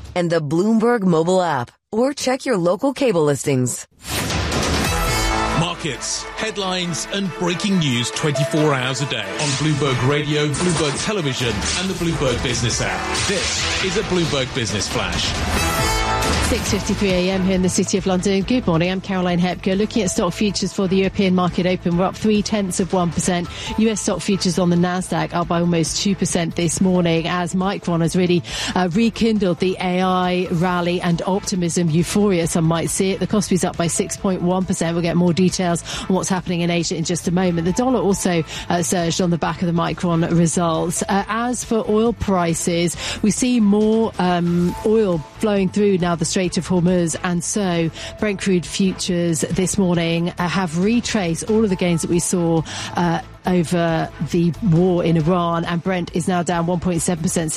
and the Bloomberg mobile app, or check your local cable listings. Markets, headlines and breaking news 24 hours a day on Bloomberg Radio, Bloomberg Television and the Bloomberg Business app. This is a Bloomberg Business Flash. 6:53 a.m. here in the City of London. Good morning, I'm Caroline Hepker. Looking at stock futures for the European market open, we're up 0.3%. US stock futures on the Nasdaq up by almost 2% this morning as Micron has really rekindled the AI rally and optimism euphoria, some might see it. The Kospi's up by 6.1%. We'll get more details on what's happening in Asia in just a moment. The dollar also surged on the back of the Micron results. As for oil prices, we see more oil flowing through now the Strait of Hormuz, and so Brent crude futures this morning have retraced all of the gains that we saw over the war in Iran, and Brent is now down 1.7%,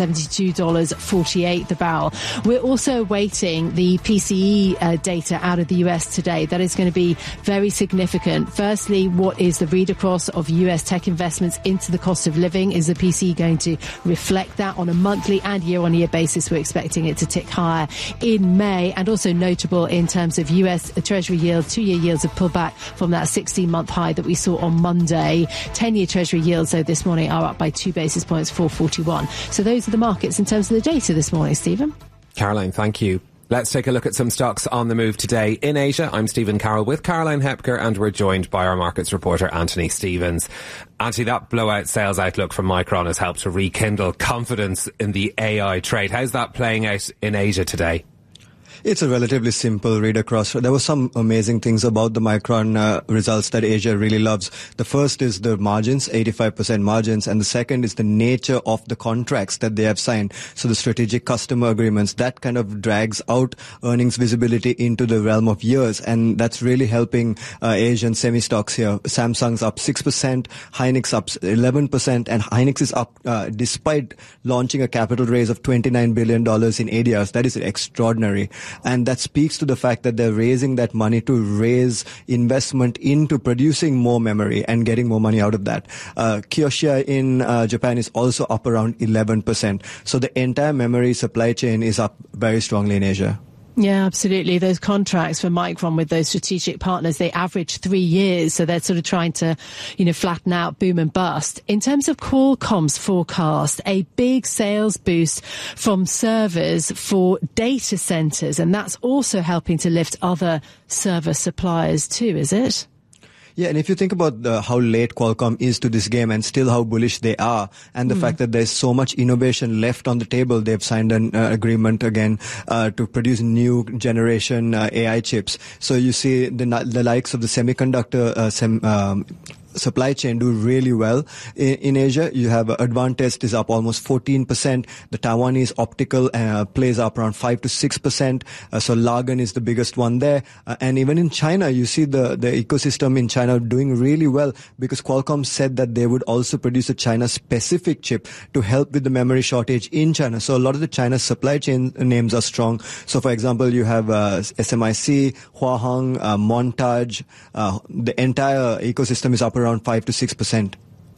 $72.48 the barrel. We're also awaiting the PCE data out of the US today. That is going to be very significant. Firstly, what is the read across of US tech investments into the cost of living? Is the PCE going to reflect that on a monthly and year-on-year basis? We're expecting it to tick higher in May, and also notable in terms of US Treasury yields. 2-year yields have pulled back from that 16-month high that we saw on Monday. 10-year Treasury yields, though, this morning are up by 2 basis points, 441. So those are the markets in terms of the data this morning, Stephen. Caroline, thank you. Let's take a look at some stocks on the move today in Asia. I'm Stephen Carroll with Caroline Hepker, and we're joined by our markets reporter, Anthony Stevens. Anthony, that blowout sales outlook from Micron has helped to rekindle confidence in the AI trade. How's that playing out in Asia today? It's a relatively simple read across. There were some amazing things about the Micron results that Asia really loves. The first is the margins, 85% margins, and the second is the nature of the contracts that they have signed. So the strategic customer agreements, that kind of drags out earnings visibility into the realm of years, and that's really helping Asian semi-stocks here. Samsung's up 6%, Hynix up 11%, and Hynix is up despite launching a capital raise of $29 billion in ADRs. That is extraordinary. And that speaks to the fact that they're raising that money to raise investment into producing more memory and getting more money out of that. Kioxia in Japan is also up around 11%. So the entire memory supply chain is up very strongly in Asia. Yeah, absolutely. Those contracts for Micron with those strategic partners, they average 3 years. So they're sort of trying to, flatten out boom and bust. In terms of Qualcomm's forecast, a big sales boost from servers for data centers. And that's also helping to lift other server suppliers too, is it? Yeah, and if you think about how late Qualcomm is to this game and still how bullish they are, and the fact that there's so much innovation left on the table, they've signed an agreement again to produce new generation AI chips. So you see the likes of the semiconductor supply chain do really well in Asia. You have Advantest is up almost 14%. The Taiwanese optical plays up around 5 to 6%. So Lagan is the biggest one there. And even in China, you see the ecosystem in China doing really well, because Qualcomm said that they would also produce a China-specific chip to help with the memory shortage in China. So a lot of the China supply chain names are strong. So for example, you have SMIC, Huaheng, Montage. The entire ecosystem is up around 5 to 6%.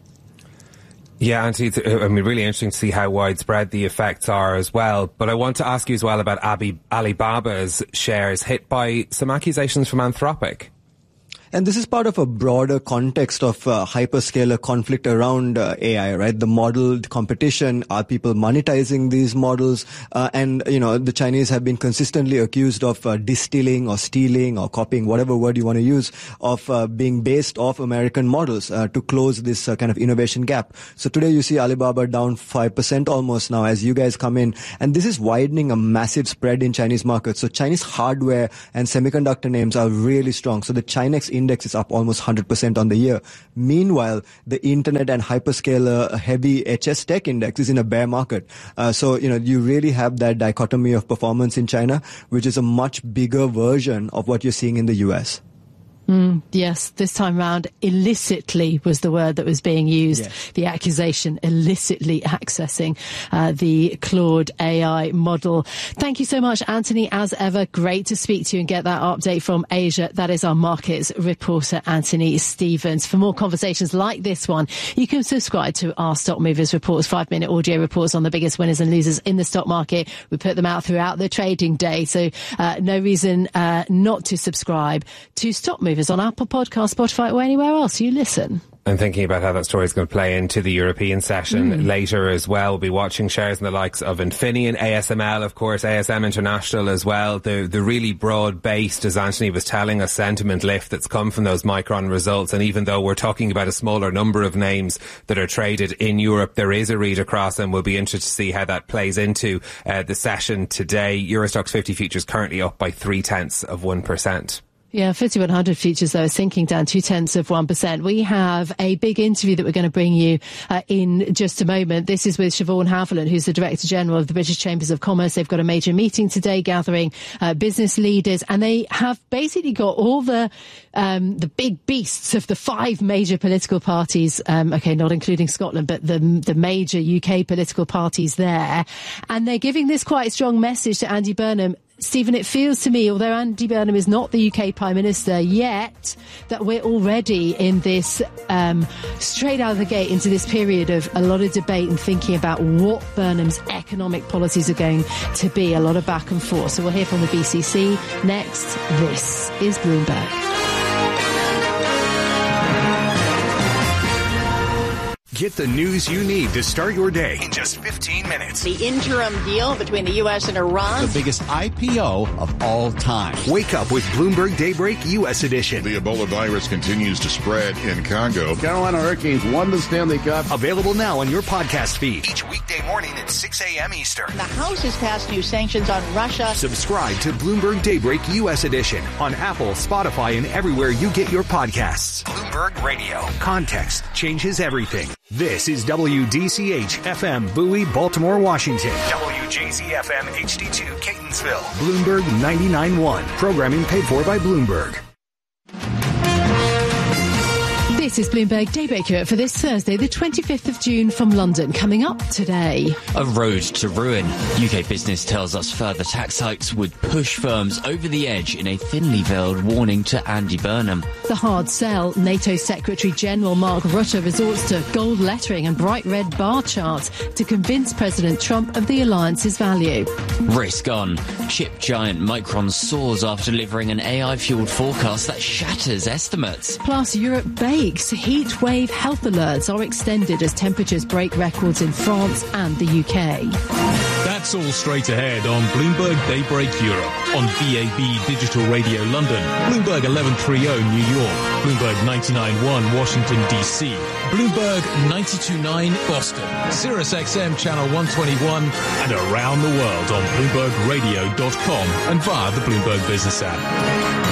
Yeah, Auntie, it's really interesting to see how widespread the effects are as well. But I want to ask you as well about Alibaba's shares hit by some accusations from Anthropic. And this is part of a broader context of hyperscaler conflict around AI, right? The model competition, are people monetizing these models? And the Chinese have been consistently accused of distilling or stealing or copying, whatever word you want to use, of being based off American models to close this kind of innovation gap. So today you see Alibaba down 5% almost now as you guys come in. And this is widening a massive spread in Chinese markets. So Chinese hardware and semiconductor names are really strong. So the Chinex index is up almost 100% on the year. Meanwhile, the internet and hyperscaler heavy HS tech index is in a bear market. So you really have that dichotomy of performance in China, which is a much bigger version of what you're seeing in the US. Yes, this time round, illicitly was the word that was being used. Yes. The accusation, illicitly accessing the Claude AI model. Thank you so much, Anthony. As ever, great to speak to you and get that update from Asia. That is our markets reporter, Anthony Stevens. For more conversations like this one, you can subscribe to our Stock Movers reports, 5-minute audio reports on the biggest winners and losers in the stock market. We put them out throughout the trading day, so no reason not to subscribe to Stock Movers on Apple Podcasts, Spotify, or anywhere else you listen. I'm thinking about how that story is going to play into the European session later as well. We'll be watching shares in the likes of Infineon, ASML, of course, ASM International as well. The really broad-based, as Anthony was telling us, sentiment lift that's come from those Micron results. And even though we're talking about a smaller number of names that are traded in Europe, there is a read across, and we'll be interested to see how that plays into the session today. Eurostoxx 50 futures currently up by 0.3%. Yeah, 5100 futures, though, is sinking down 0.2%. We have a big interview that we're going to bring you in just a moment. This is with Siobhan Haviland, who's the Director General of the British Chambers of Commerce. They've got a major meeting today gathering business leaders, and they have basically got all the big beasts of the 5 major political parties, not including Scotland, but the major UK political parties there. And they're giving this quite strong message to Andy Burnham. Stephen, it feels to me, although Andy Burnham is not the UK Prime Minister yet, that we're already in this, straight out of the gate into this period of a lot of debate and thinking about what Burnham's economic policies are going to be. A lot of back and forth. So we'll hear from the BCC next. This is Bloomberg. Get the news you need to start your day in just 15 minutes. The interim deal between the U.S. and Iran. The biggest IPO of all time. Wake up with Bloomberg Daybreak U.S. edition. The Ebola virus continues to spread in Congo. Carolina Hurricanes won the Stanley Cup. Available now on your podcast feed. Each weekday morning at 6 a.m. Eastern. The House has passed new sanctions on Russia. Subscribe to Bloomberg Daybreak U.S. edition on Apple, Spotify, and everywhere you get your podcasts. Bloomberg Radio. Context changes everything. This is WDCH FM Bowie, Baltimore, Washington. WJZ FM HD2 Catonsville. Bloomberg 99.1. Programming paid for by Bloomberg. This is Bloomberg Daybreak Europe for this Thursday, the 25th of June from London. Coming up today. A road to ruin. UK Business tells us further tax hikes would push firms over the edge in a thinly veiled warning to Andy Burnham. The hard sell. NATO Secretary General Mark Rutte resorts to gold lettering and bright red bar charts to convince President Trump of the alliance's value. Risk on. Chip giant Micron soars after delivering an AI-fueled forecast that shatters estimates. Plus, Europe bakes. Heat wave health alerts are extended as temperatures break records in France and the UK. That's all straight ahead on Bloomberg Daybreak Europe, on VAB Digital Radio London, Bloomberg 1130 New York, Bloomberg 99.1 Washington DC, Bloomberg 92.9 Boston, Sirius XM Channel 121, and around the world on BloombergRadio.com and via the Bloomberg Business app.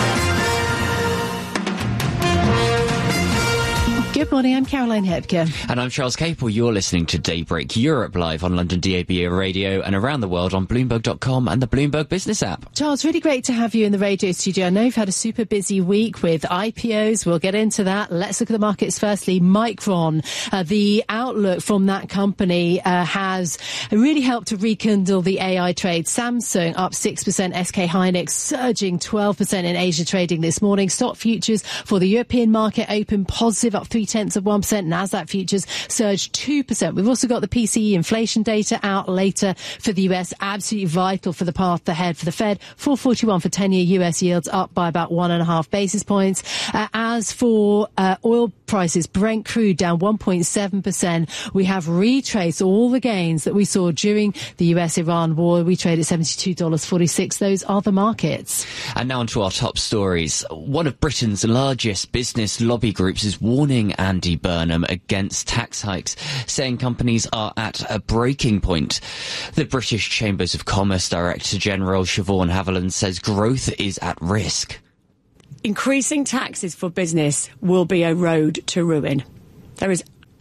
Good morning, I'm Caroline Hepker. And I'm Charles Capel. You're listening to Daybreak Europe live on London DAB radio and around the world on Bloomberg.com and the Bloomberg Business app. Charles, really great to have you in the radio studio. I know you've had a super busy week with IPOs. We'll get into that. Let's look at the markets firstly. Micron, the outlook from that company has really helped to rekindle the AI trade. Samsung up 6%, SK Hynix surging 12% in Asia trading this morning. Stock futures for the European market open positive, up 0.3%. Nasdaq futures surged 2%. We've also got the PCE inflation data out later for the US. Absolutely vital for the path ahead for the Fed. 4.41 for 10-year US yields, up by about 1.5 basis points. As for oil prices, Brent crude down 1.7%. We have retraced all the gains that we saw during the US-Iran war. We trade at $72.46. Those are the markets. And now on to our top stories. One of Britain's largest business lobby groups is warning Andy Burnham against tax hikes, saying companies are at a breaking point. The British Chambers of Commerce Director General Siobhan Haviland says growth is at risk. Increasing taxes for business will be a road to ruin. There is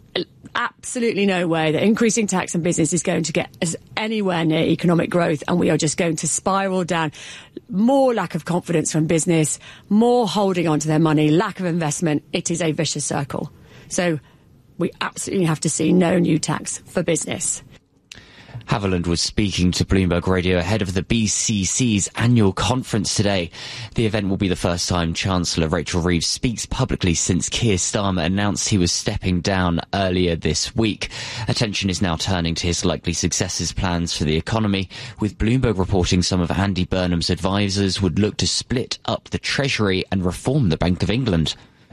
absolutely no way that increasing tax on business is going to get us anywhere near economic growth, and we are just going to spiral down. More lack of confidence from business, more holding on to their money, lack of investment. It is a vicious circle. So we absolutely have to see no new tax for business. Haviland was speaking to Bloomberg Radio ahead of the BCC's annual conference today. The event will be the first time Chancellor Rachel Reeves speaks publicly since Keir Starmer announced he was stepping down earlier this week. Attention is now turning to his likely successor's plans for the economy, with Bloomberg reporting some of Andy Burnham's advisers would look to split up the Treasury and reform the Bank of England.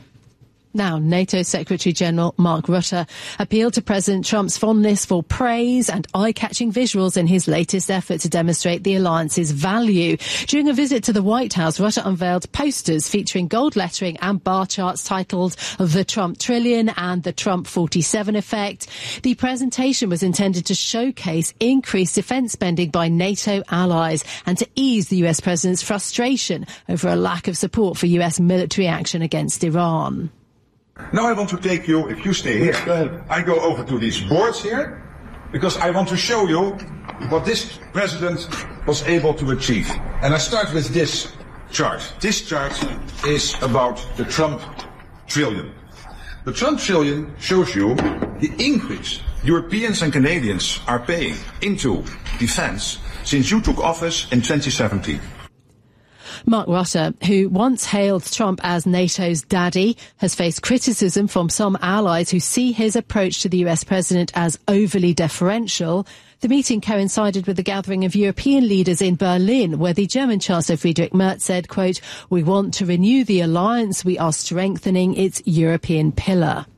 Now, NATO Secretary-General Mark Rutte appealed to President Trump's fondness for praise and eye-catching visuals in his latest effort to demonstrate the alliance's value. During a visit to the White House, Rutte unveiled posters featuring gold lettering and bar charts titled The Trump Trillion and The Trump 47 Effect. The presentation was intended to showcase increased defence spending by NATO allies and to ease the US president's frustration over a lack of support for US military action against Iran. Now I want to take you, if you stay here, I go over to these boards here, because I want to show you what this president was able to achieve. And I start with this chart. This chart is about the Trump trillion. The Trump trillion shows you the increase Europeans and Canadians are paying into defense since you took office in 2017. Mark Rutte, who once hailed Trump as NATO's daddy, has faced criticism from some allies who see his approach to the US president as overly deferential. The meeting coincided with the gathering of European leaders in Berlin, where the German Chancellor Friedrich Merz said, quote, "We want to renew the alliance. We are strengthening its European pillar."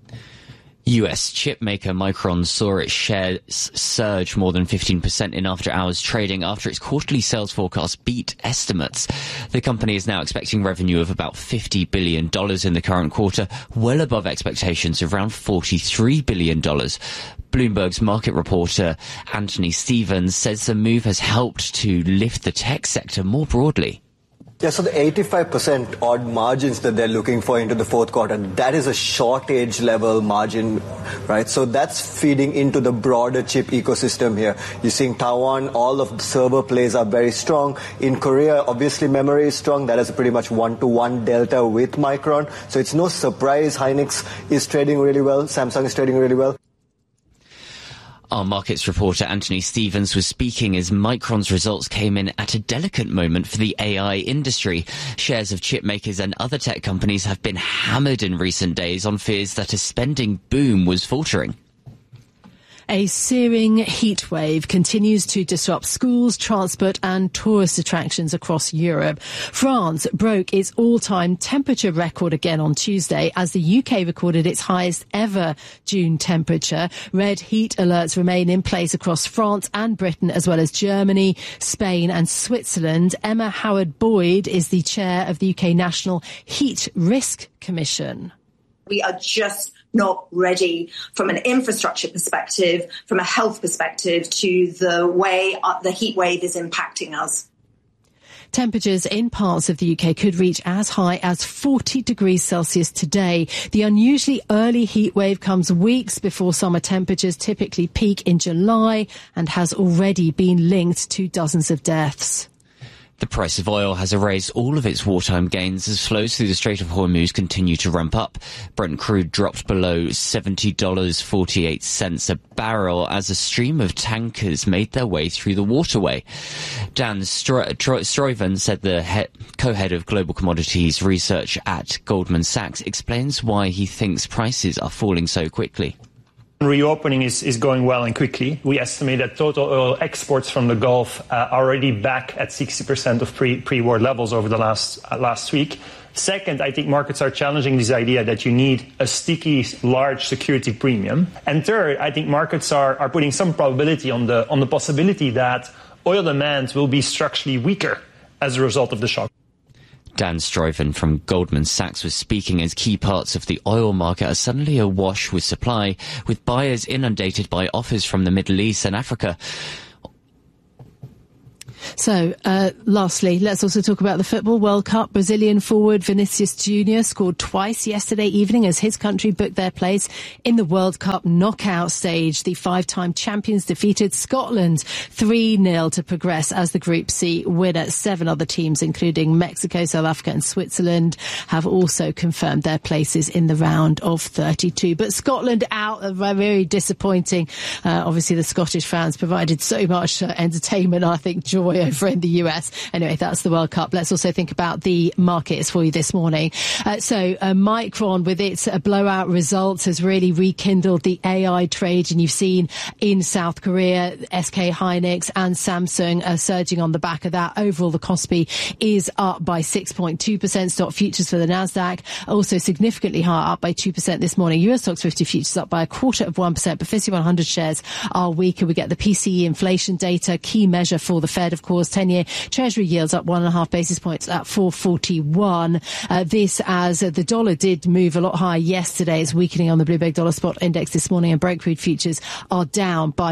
US chip maker Micron saw its shares surge more than 15% in after-hours trading after its quarterly sales forecast beat estimates. The company is now expecting revenue of about $50 billion in the current quarter, well above expectations of around $43 billion. Bloomberg's market reporter Anthony Stevens says the move has helped to lift the tech sector more broadly. Yeah, so the 85% odd margins that they're looking for into the fourth quarter, that is a shortage level margin, right? So that's feeding into the broader chip ecosystem here. You're seeing Taiwan, all of the server plays are very strong. In Korea, obviously memory is strong. That is a pretty much 1-to-1 delta with Micron. So it's no surprise Hynix is trading really well. Samsung is trading really well. Our markets reporter Anthony Stevens was speaking as Micron's results came in at a delicate moment for the AI industry. Shares of chip makers and other tech companies have been hammered in recent days on fears that a spending boom was faltering. A searing heat wave continues to disrupt schools, transport and tourist attractions across Europe. France broke its all-time temperature record again on Tuesday as the UK recorded its highest ever June temperature. Red heat alerts remain in place across France and Britain, as well as Germany, Spain and Switzerland. Emma Howard-Boyd is the chair of the UK National Heat Risk Commission. We are just not ready from an infrastructure perspective, from a health perspective, to the way the heat wave is impacting us. Temperatures in parts of the UK could reach as high as 40 degrees Celsius today. The unusually early heat wave comes weeks before summer temperatures typically peak in July and has already been linked to dozens of deaths. The price of oil has erased all of its wartime gains as flows through the Strait of Hormuz continue to ramp up. Brent crude dropped below $70.48 a barrel as a stream of tankers made their way through the waterway. Dan Stuyven, said the co-head of global commodities research at Goldman Sachs, explains why he thinks prices are falling so quickly. Reopening is going well and quickly. We estimate that total oil exports from the Gulf are already back at 60% of pre-war levels over the last week. Second, I think markets are challenging this idea that you need a sticky, large security premium. And third, I think markets are putting some probability on the possibility that oil demand will be structurally weaker as a result of the shock. Dan Stuyven from Goldman Sachs was speaking as key parts of the oil market are suddenly awash with supply, with buyers inundated by offers from the Middle East and Africa. So, lastly, let's also talk about the Football World Cup. Brazilian forward Vinicius Junior scored twice yesterday evening as his country booked their place in the World Cup knockout stage. The 5-time champions defeated Scotland 3-0 to progress as the Group C winner. 7 other teams, including Mexico, South Africa and Switzerland, have also confirmed their places in the round of 32. But Scotland out, very disappointing. Obviously, the Scottish fans provided so much entertainment, I think, joy over in the US. Anyway, that's the World Cup. Let's also think about the markets for you this morning. Micron, with its blowout results, has really rekindled the AI trade, and you've seen in South Korea, SK Hynix and Samsung are surging on the back of that. Overall, the Kospi is up by 6.2%. Stock futures for the Nasdaq also significantly higher, up by 2% this morning. US Stocks 50 futures up by 0.25%, but FTSE 100 shares are weaker. We get the PCE inflation data, key measure for the Fed, of course. 10-year Treasury yields up 1.5 basis points at 4.41. This as the dollar did move a lot higher yesterday. It's weakening on the Bloomberg Dollar Spot Index this morning, and Brent crude futures are down by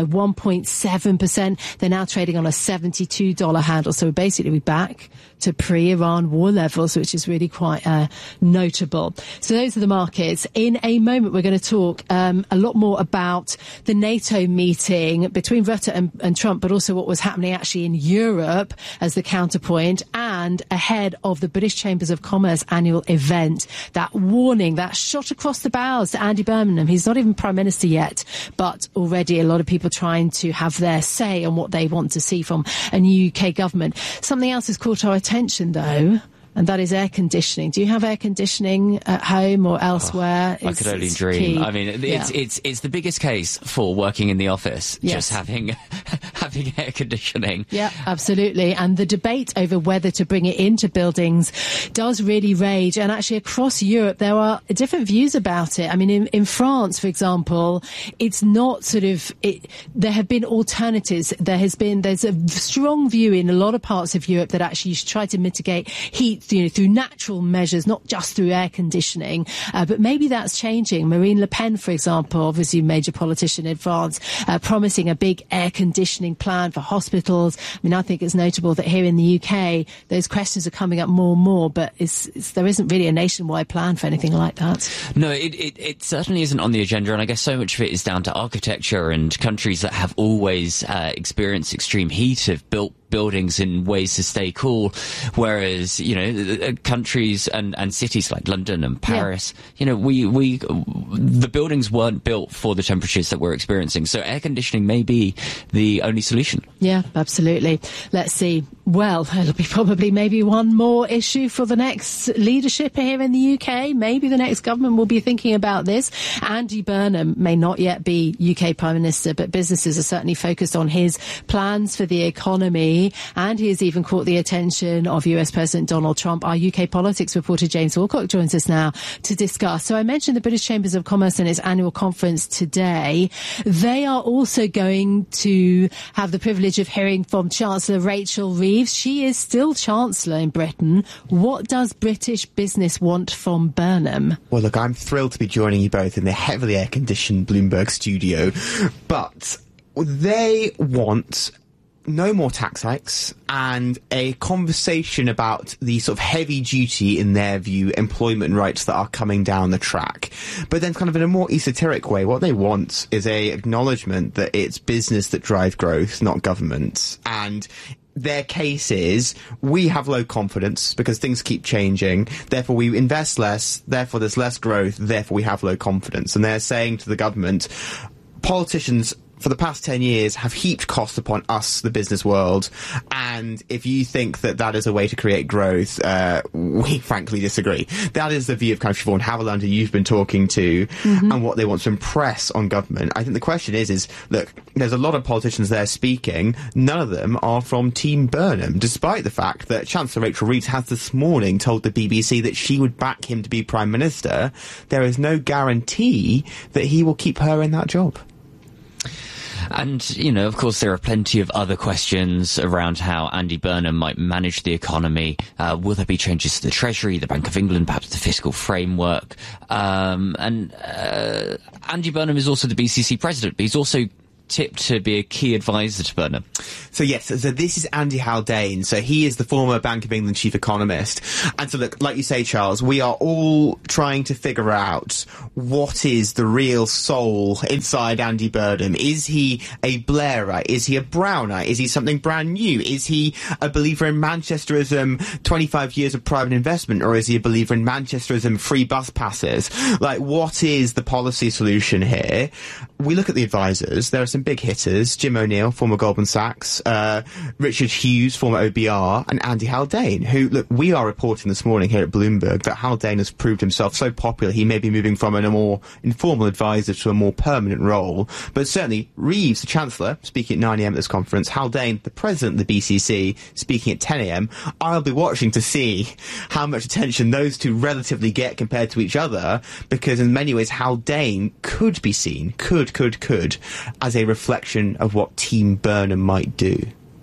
1.7%. They're now trading on a $72 handle. So basically we're back to pre-Iran war levels, which is really quite notable. So those are the markets. In a moment, we're going to talk a lot more about the NATO meeting between Rutte and Trump, but also what was happening actually in Europe as the counterpoint, and ahead of the British Chambers of Commerce annual event. That warning, that shot across the bows to Andy Burnham. He's not even Prime Minister yet, but already a lot of people trying to have their say on what they want to see from a new UK government. Something else has caught our attention, though, and that is air conditioning. Do you have air conditioning at home or elsewhere? I could only dream. Key. I mean, it's the biggest case for working in the office, just having air conditioning. Yeah, absolutely. And the debate over whether to bring it into buildings does really rage. And actually across Europe, there are different views about it. I mean, in France, for example, it's not there have been alternatives. There's a strong view in a lot of parts of Europe that actually you should try to mitigate heat through natural measures, not just through air conditioning. But maybe that's changing. Marine Le Pen, for example, obviously a major politician in France, promising a big air conditioning plan for hospitals. I mean, I think it's notable that here in the UK, those questions are coming up more and more, but there isn't really a nationwide plan for anything like that. No, it certainly isn't on the agenda, and I guess so much of it is down to architecture, and countries that have always experienced extreme heat have built buildings in ways to stay cool, whereas countries and cities like London and Paris, the buildings weren't built for the temperatures that we're experiencing, so air conditioning may be the only solution. Yeah, absolutely. Let's see. Well, it'll be probably maybe one more issue for the next leadership here in the UK. Maybe the next government will be thinking about this. Andy Burnham may not yet be UK Prime Minister, but businesses are certainly focused on his plans for the economy. And he has even caught the attention of US President Donald Trump. Our UK politics reporter James Wilcock joins us now to discuss. So I mentioned the British Chambers of Commerce and its annual conference today. They are also going to have the privilege of hearing from Chancellor Rachel Reeves. She is still Chancellor in Britain. What does British business want from Burnham? Well, look, I'm thrilled to be joining you both in the heavily air-conditioned Bloomberg studio, but they want no more tax hikes and a conversation about the sort of heavy duty, in their view, employment rights that are coming down the track. But then kind of in a more esoteric way, what they want is a acknowledgement that it's business that drives growth, not government. And their case is, we have low confidence because things keep changing, therefore we invest less, therefore there's less growth, therefore we have low confidence. And they're saying to the government, politicians for the past 10 years have heaped costs upon us, the business world, and if you think that that is a way to create growth, we frankly disagree. That is the view of Country Vaughan Haviland, who you've been talking to, and what they want to impress on government. I think the question is, look, there's a lot of politicians there speaking, none of them are from Team Burnham, despite the fact that Chancellor Rachel Reeves has this morning told the BBC that she would back him to be Prime Minister. There is no guarantee that he will keep her in that job. And, of course, there are plenty of other questions around how Andy Burnham might manage the economy. Will there be changes to the Treasury, the Bank of England, perhaps the fiscal framework? And Andy Burnham is also the BCC president, but he's also tipped to be a key advisor to Burnham. So yes, so this is Andy Haldane. So he is the former Bank of England chief economist. And so look, like you say, Charles, we are all trying to figure out what is the real soul inside Andy Burnham. Is he a Blairite? Is he a Brownite? Is he something brand new? Is he a believer in Manchesterism, 25 years of private investment? Or is he a believer in Manchesterism, free bus passes? Like, what is the policy solution here? We look at the advisors. There are some big hitters. Jim O'Neill, former Goldman Sachs, Richard Hughes, former OBR, and Andy Haldane, who, look, we are reporting this morning here at Bloomberg that Haldane has proved himself so popular he may be moving from a more informal advisor to a more permanent role. But certainly, Reeves, the Chancellor, speaking at 9am at this conference, Haldane, the President of the BCC, speaking at 10am, I'll be watching to see how much attention those two relatively get compared to each other, because in many ways Haldane could be seen, could, as a reflection of what Team Burnham might do.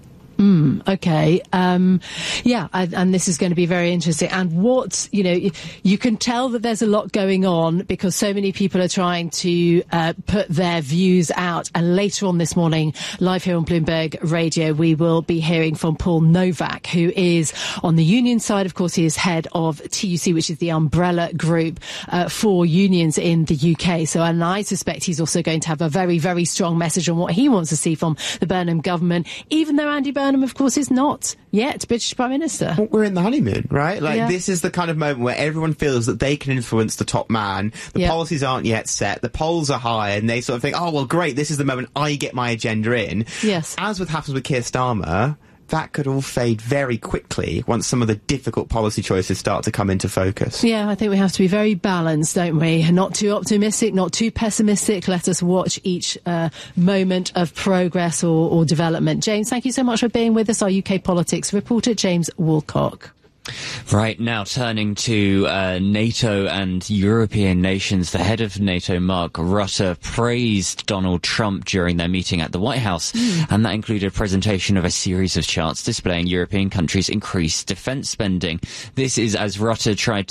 Okay. And this is going to be very interesting. And what, you can tell that there's a lot going on because so many people are trying to put their views out. And later on this morning, live here on Bloomberg Radio, we will be hearing from Paul Novak, who is on the union side. Of course, he is head of TUC, which is the umbrella group for unions in the UK. So, and I suspect he's also going to have a very, very strong message on what he wants to see from the Burnham government, even though Andy Burnham, of course, is not yet British Prime Minister. Well, we're in the honeymoon, right? This is the kind of moment where everyone feels that they can influence the top man. The policies aren't yet set. The polls are high, and they sort of think, oh, well, great, this is the moment I get my agenda in. Yes. As happens with Keir Starmer, that could all fade very quickly once some of the difficult policy choices start to come into focus. Yeah, I think we have to be very balanced, don't we? Not too optimistic, not too pessimistic. Let us watch each moment of progress or development. James, thank you so much for being with us, our UK politics reporter, James Woolcock. Right, now turning to NATO and European nations. The head of NATO, Mark Rutte, praised Donald Trump during their meeting at the White House, and that included a presentation of a series of charts displaying European countries' increased defence spending. This is as Rutte tried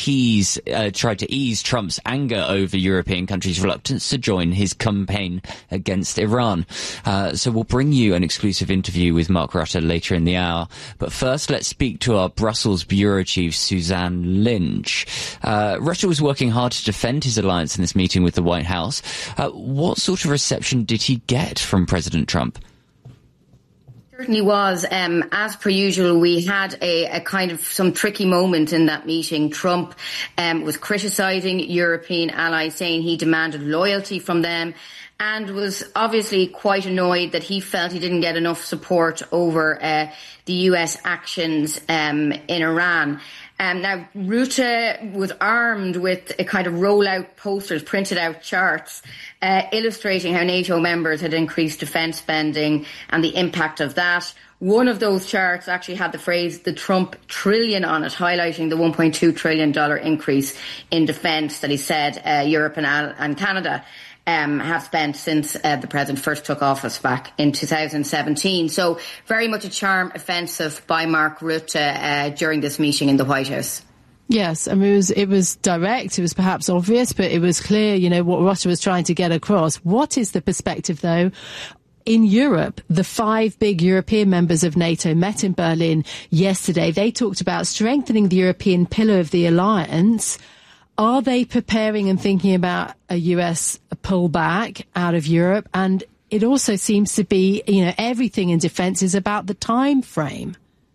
to ease Trump's anger over European countries' reluctance to join his campaign against Iran. So we'll bring you an exclusive interview with Mark Rutte later in the hour. But first, let's speak to our Brussels Bureau Chief Suzanne Lynch. Rutte was working hard to defend his alliance in this meeting with the White House. What sort of reception did he get from President Trump? Certainly was. As per usual, we had a kind of some tricky moment in that meeting. Trump was criticising European allies, saying he demanded loyalty from them, and was obviously quite annoyed that he felt he didn't get enough support over the US actions in Iran. Now, Rutte was armed with a kind of roll-out posters, printed out charts, illustrating how NATO members had increased defence spending and the impact of that. One of those charts actually had the phrase, the Trump trillion on it, highlighting the $1.2 trillion increase in defence that he said Europe and Canada have spent since the president first took office back in 2017. So very much a charm offensive by Mark Rutte during this meeting in the White House. Yes, I mean, it was direct, it was perhaps obvious, but it was clear, what Rutte was trying to get across. What is the perspective, though? In Europe, the 5 big European members of NATO met in Berlin yesterday. They talked about strengthening the European pillar of the alliance. Are they preparing and thinking about a US pullback out of Europe? And it also seems to be, everything in defence is about the time frame.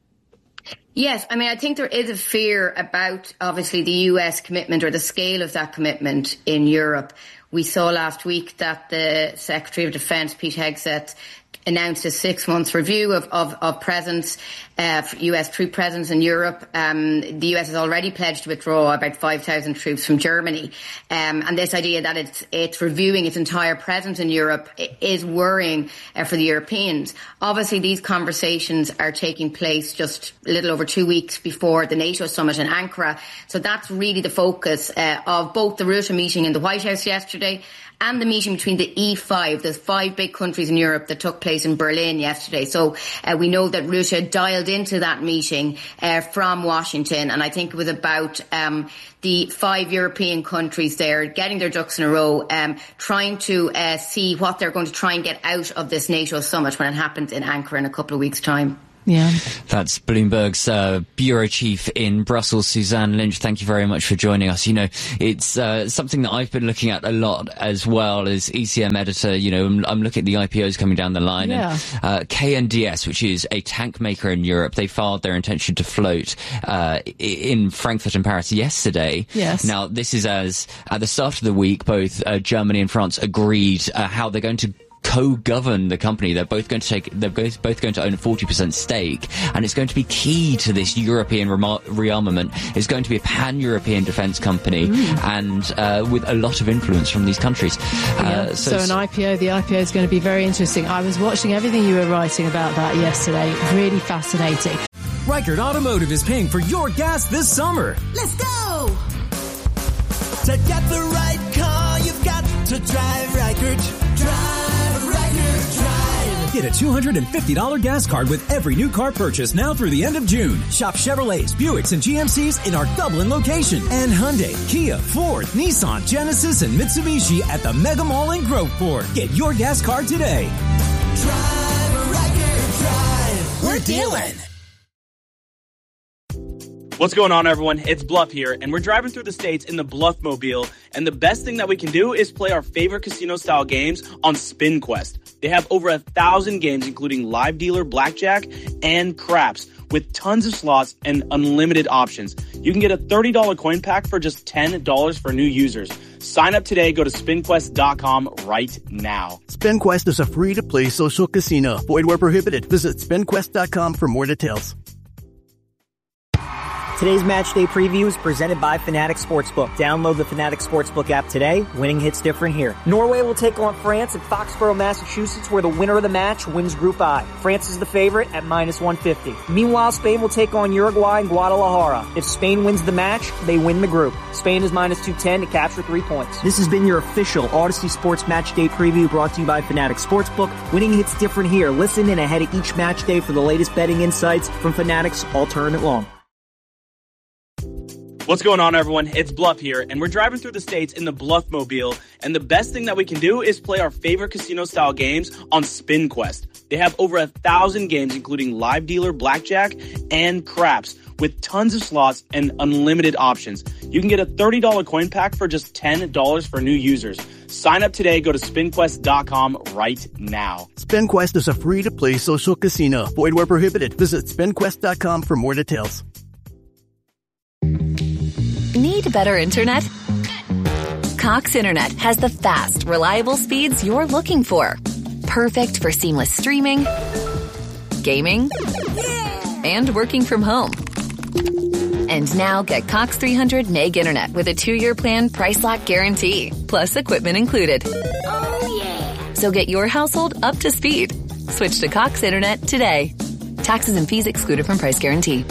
Yes, I mean, I think there is a fear about, obviously, the US commitment or the scale of that commitment in Europe. We saw last week that the Secretary of Defence, Pete Hegseth, announced a 6-month review of presence, US troop presence in Europe. The US has already pledged to withdraw about 5,000 troops from Germany. And this idea that it's reviewing its entire presence in Europe is worrying for the Europeans. Obviously, these conversations are taking place just a little over 2 weeks before the NATO summit in Ankara. So that's really the focus of both the Rutte meeting in the White House yesterday and the meeting between the E5, the 5 big countries in Europe that took place place in Berlin yesterday. So we know that Russia dialed into that meeting from Washington, and I think it was about the 5 European countries there getting their ducks in a row, trying to see what they're going to try and get out of this NATO summit when it happens in Ankara in a couple of weeks' time. Yeah. That's Bloomberg's bureau chief in Brussels, Suzanne Lynch. Thank you very much for joining us. You know, it's something that I've been looking at a lot as well as ECM editor. You know, I'm looking at the IPOs coming down the line. Yeah. And KNDS, which is a tank maker in Europe, they filed their intention to float in Frankfurt and Paris yesterday. Yes. Now, this is as at the start of the week, both Germany and France agreed how they're going to co-govern the company. They're both going to own a 40% stake, and it's going to be key to this European rearmament. It's going to be a pan-European defence company, and with a lot of influence from these countries. So an IPO, the IPO is going to be very interesting. I was watching everything you were writing about that yesterday. Really fascinating. Reichert Automotive is paying for your gas this summer. Let's go! To get the right car, you've got to drive Reichert. Drive Reichert, drive. Get a $250 gas card with every new car purchase now through the end of June. Shop Chevrolets, Buicks, and GMCs in our Dublin location. And Hyundai, Kia, Ford, Nissan, Genesis, and Mitsubishi at the Mega Mall in Groveport. Get your gas card today. Drive Reichert, drive. We're dealing. What's going on, everyone? It's Bluff here, and we're driving through the States in the Bluffmobile, and the best thing that we can do is play our favorite casino-style games on SpinQuest. They have over 1,000 games, including live dealer, blackjack, and craps, with tons of slots and unlimited options. You can get a $30 coin pack for just $10 for new users. Sign up today. Go to spinquest.com right now. SpinQuest is a free-to-play social casino. Void where prohibited. Visit spinquest.com for more details. Today's match day preview is presented by Fanatics Sportsbook. Download the Fanatics Sportsbook app today. Winning hits different here. Norway will take on France at Foxborough, Massachusetts, where the winner of the match wins Group I. France is the favorite at -150. Meanwhile, Spain will take on Uruguay in Guadalajara. If Spain wins the match, they win the group. Spain is -210 to capture 3 points. This has been your official Odyssey Sports Match Day preview brought to you by Fanatics Sportsbook. Winning hits different here. Listen in ahead of each match day for the latest betting insights from Fanatics all tournament long. What's going on, everyone? It's Bluff here, and we're driving through the States in the Bluffmobile, and the best thing that we can do is play our favorite casino-style games on SpinQuest. They have over 1,000 games, including live dealer, blackjack, and craps, with tons of slots and unlimited options. You can get a $30 coin pack for just $10 for new users. Sign up today. Go to spinquest.com right now. SpinQuest is a free-to-play social casino. Void where prohibited. Visit spinquest.com for more details. Need better internet? Cox Internet has the fast, reliable speeds you're looking for. Perfect for seamless streaming, gaming, and working from home. And now get Cox 300 meg internet with a 2-year plan price lock guarantee, plus equipment included. Oh yeah! So get your household up to speed. Switch to Cox Internet today. Taxes and fees excluded from price guarantee.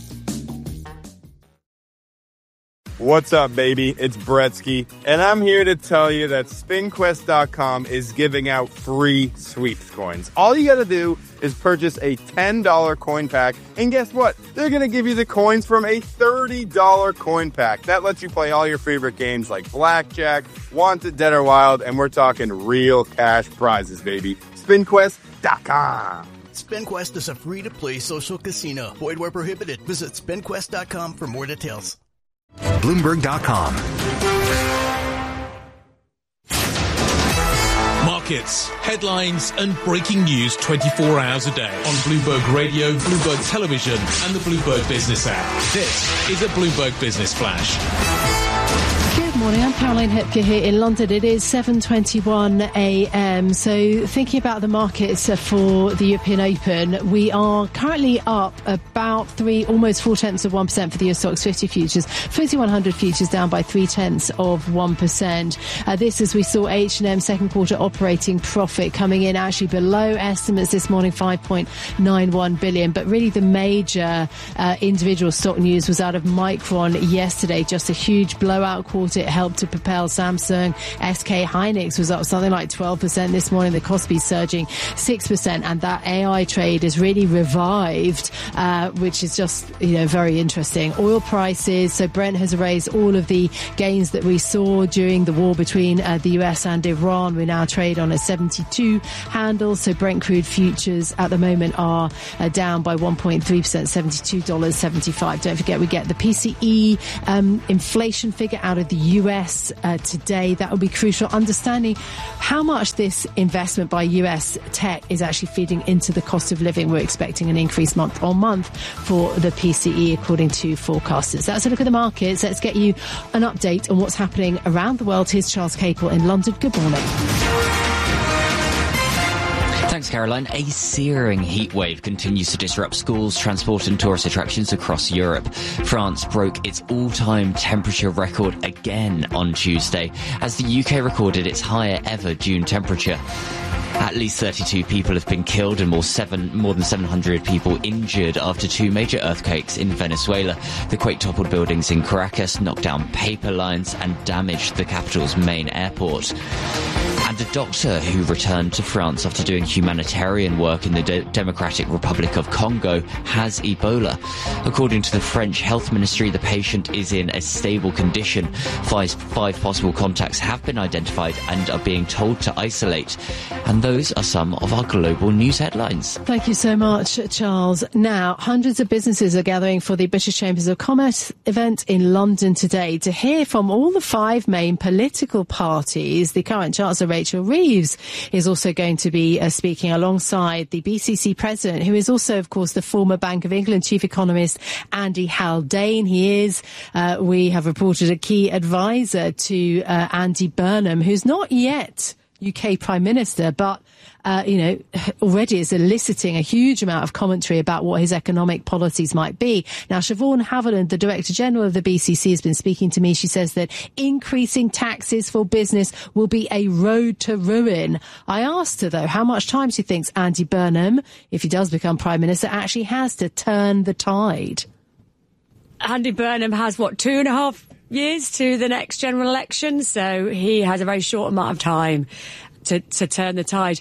What's up, baby? It's Bretsky, and I'm here to tell you that SpinQuest.com is giving out free sweeps coins. All you gotta do is purchase a $10 coin pack, and guess what? They're gonna give you the coins from a $30 coin pack. That lets you play all your favorite games like Blackjack, Wanted, Dead or Wild, and we're talking real cash prizes, baby. SpinQuest.com. SpinQuest is a free-to-play social casino. Void where prohibited. Visit spinquest.com for more details. Bloomberg.com. Markets, headlines, and breaking news 24 hours a day on Bloomberg Radio, Bloomberg Television, and the Bloomberg Business app. This is a Bloomberg Business Flash. Good morning, I'm Caroline Hepker here in London. It is 7:21 a.m. So thinking about the markets for the European Open, we are currently up about almost 0.4% for the US Stocks 50 futures. FTSE 100 futures down by 0.3%. This as we saw H&M second quarter operating profit coming in actually below estimates this morning, 5.91 billion. But really the major individual stock news was out of Micron yesterday. Just a huge blowout quarter. It helped to propel Samsung. SK Hynix was up something like 12% this morning. The Kospi surging 6%, and that AI trade is really revived, which is just, very interesting. Oil prices, so Brent has erased all of the gains that we saw during the war between the US and Iran. We now trade on a 72 handle, so Brent crude futures at the moment are down by 1.3%, $72.75. Don't forget, we get the PCE inflation figure out of the US today. That will be crucial, understanding how much this investment by US tech is actually feeding into the cost of living. We're expecting an increase month on month for the PCE, according to forecasters. That's a look at the markets. Let's get you an update on what's happening around the world. Here's Charles Capel in London. Good morning. Thanks, Caroline. A searing heat wave continues to disrupt schools, transport and tourist attractions across Europe. France broke its all-time temperature record again on Tuesday, as the UK recorded its higher ever June temperature. At least 32 people have been killed and more than 700 people injured after two major earthquakes in Venezuela. The quake toppled buildings in Caracas, knocked down paper lines and damaged the capital's main airport. And a doctor who returned to France after doing humanitarian work in the Democratic Republic of Congo has Ebola. According to the French Health Ministry, the patient is in a stable condition. Five possible contacts have been identified and are being told to isolate. And those are some of our global news headlines. Thank you so much, Charles. Now, hundreds of businesses are gathering for the British Chambers of Commerce event in London today to hear from all the five main political parties. The current Chancellor, Rachel Reeves, is also going to be speaking alongside the BCC president, who is also, of course, the former Bank of England chief economist, Andy Haldane. He is, we have reported, a key advisor to Andy Burnham, who's not yet UK Prime Minister, but already is eliciting a huge amount of commentary about what his economic policies might be. Now, Siobhan Haviland, the Director General of the BCC, has been speaking to me. She says that increasing taxes for business will be a road to ruin. I asked her, though, how much time she thinks Andy Burnham, if he does become Prime Minister, actually has to turn the tide. Andy Burnham has, 2.5 years to the next general election, so he has a very short amount of time to turn the tide.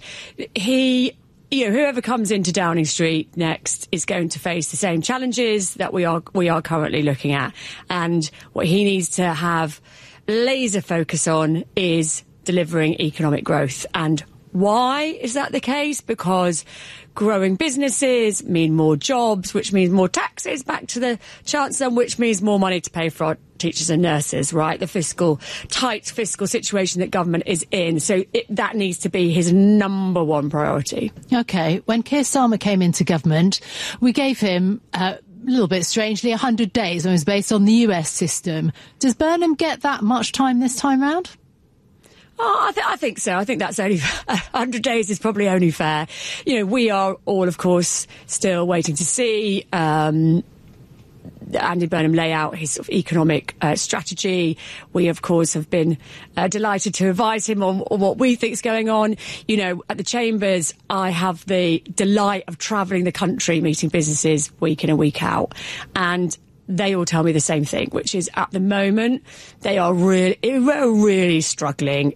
Whoever comes into Downing Street next is going to face the same challenges that we are currently looking at, and what he needs to have laser focus on is delivering economic growth. And why is that the case? Because growing businesses mean more jobs, which means more taxes back to the Chancellor, which means more money to pay for our teachers and nurses, right? The tight fiscal situation that government is in. So that needs to be his number one priority. OK, when Keir Starmer came into government, we gave him a little bit strangely 100 days, and it was based on the US system. Does Burnham get that much time this time round? Oh, I think so. I think that's only 100 days is probably only fair. We are all, of course, still waiting to see Andy Burnham lay out his sort of economic strategy. We, of course, have been delighted to advise him on what we think is going on. At the Chambers, I have the delight of travelling the country, meeting businesses week in and week out. And they all tell me the same thing, which is at the moment, they are really struggling.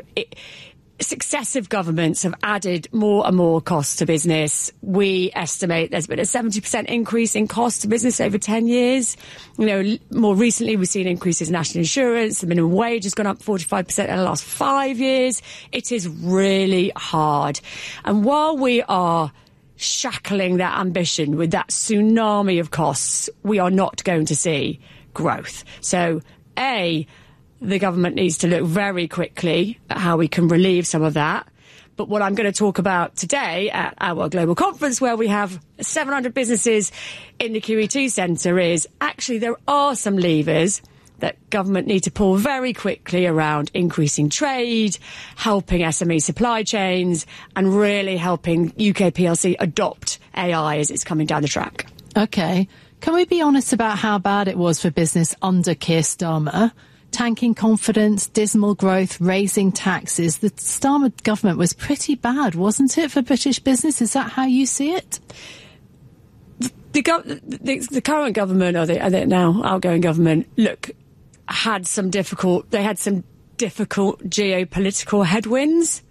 Successive governments have added more and more costs to business. We estimate there's been a 70% increase in costs to business over 10 years. More recently, we've seen increases in national insurance. The minimum wage has gone up 45% in the last 5 years. It is really hard. And while we are shackling that ambition with that tsunami of costs, we are not going to see growth. So, the government needs to look very quickly at how we can relieve some of that. But what I'm going to talk about today at our global conference, where we have 700 businesses in the QE2 Centre, is actually there are some levers that government need to pull very quickly around increasing trade, helping SME supply chains, and really helping UK PLC adopt AI as it's coming down the track. OK. Can we be honest about how bad it was for business under Keir Starmer? Tanking confidence, dismal growth, raising taxes. The Starmer government was pretty bad, wasn't it, for British business? Is that how you see it? The current government, or the now outgoing government, look, had some difficult geopolitical headwinds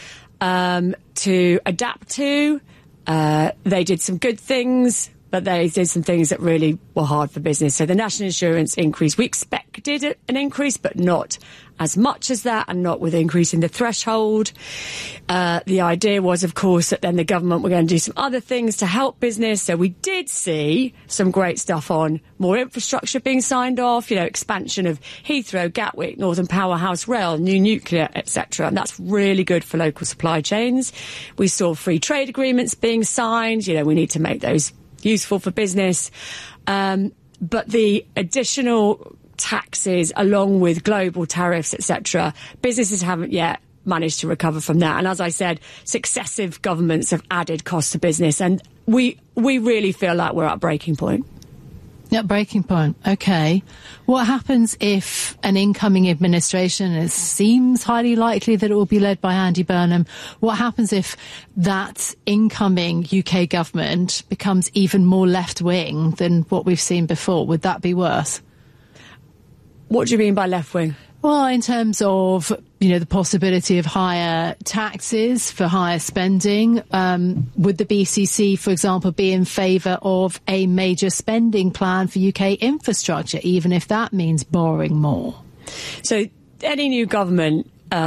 to adapt to. They did some good things, but they did some things that really were hard for business. So the national insurance increase, we expected an increase, but not as much as that, and not with increasing the threshold. The idea was, of course, that then the government were going to do some other things to help business. So we did see some great stuff on more infrastructure being signed off, expansion of Heathrow, Gatwick, Northern Powerhouse Rail, new nuclear, etc. And that's really good for local supply chains. We saw free trade agreements being signed. We need to make those useful for business. But the additional taxes, along with global tariffs, etc., businesses haven't yet managed to recover from that. And as I said, successive governments have added costs to business, and we really feel like we're at breaking point. Yeah, breaking point. Okay. What happens if an incoming administration, it seems highly likely that it will be led by Andy Burnham, what happens if that incoming UK government becomes even more left-wing than what we've seen before? Would that be worse? What do you mean by left-wing? Well, in terms of, the possibility of higher taxes for higher spending, would the BCC, for example, be in favour of a major spending plan for UK infrastructure, even if that means borrowing more? So any new government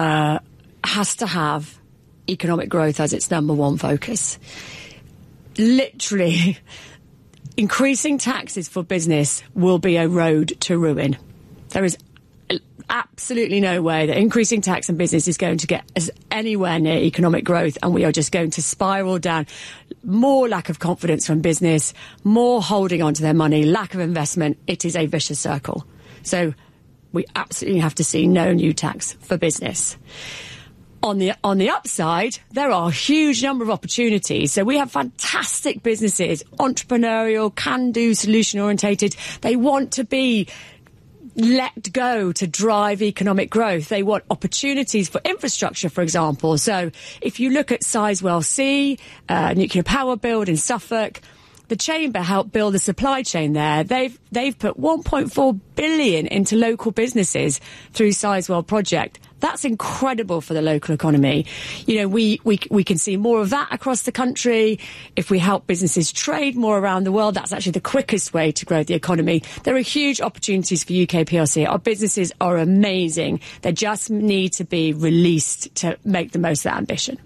has to have economic growth as its number one focus. Literally, increasing taxes for business will be a road to ruin. There is absolutely no way that increasing tax and business is going to get us anywhere near economic growth, and we are just going to spiral down. More lack of confidence from business, more holding on to their money, lack of investment. It is a vicious circle. So we absolutely have to see no new tax for business. On the upside, there are a huge number of opportunities. So we have fantastic businesses, entrepreneurial, can-do, solution-orientated. They want to be let go to drive economic growth. They want opportunities for infrastructure, for example. So if you look at Sizewell C, nuclear power build in Suffolk, the Chamber helped build a supply chain there. They've put 1.4 billion into local businesses through Sizewell project. That's incredible for the local economy. We can see more of that across the country. If we help businesses trade more around the world, that's actually the quickest way to grow the economy. There are huge opportunities for UK PLC. Our businesses are amazing. They just need to be released to make the most of that ambition.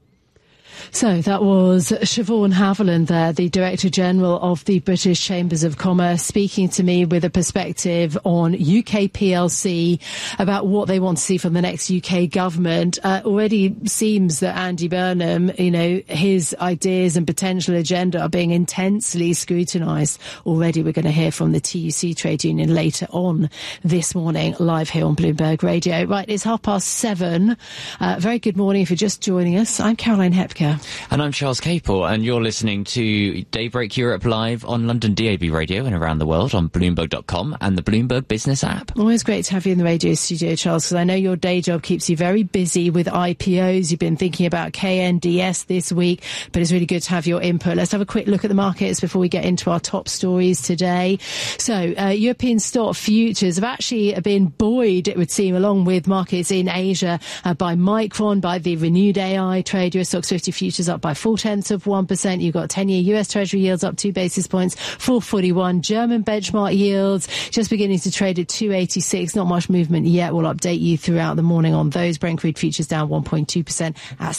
So that was Siobhan Haviland there, the Director General of the British Chambers of Commerce, speaking to me with a perspective on UK PLC about what they want to see from the next UK government. Already seems that Andy Burnham, his ideas and potential agenda are being intensely scrutinised. Already we're going to hear from the TUC trade union later on this morning, live here on Bloomberg Radio. Right, it's 7:30. Very good morning if you're just joining us. I'm Caroline Hepker. And I'm Charles Capel, and you're listening to Daybreak Europe live on London DAB Radio and around the world on Bloomberg.com and the Bloomberg Business app. Always great to have you in the radio studio, Charles, because I know your day job keeps you very busy with IPOs. You've been thinking about KNDS this week, but it's really good to have your input. Let's have a quick look at the markets before we get into our top stories today. So, European stock futures have actually been buoyed, it would seem, along with markets in Asia by Micron, by the renewed AI trade. US Stocks 50 futures up by 0.4%. You've got 10-year US Treasury yields up 2 basis points, 4.41. German benchmark yields just beginning to trade at 2.86. Not much movement yet. We'll update you throughout the morning on those. Brent crude futures down 1.2% at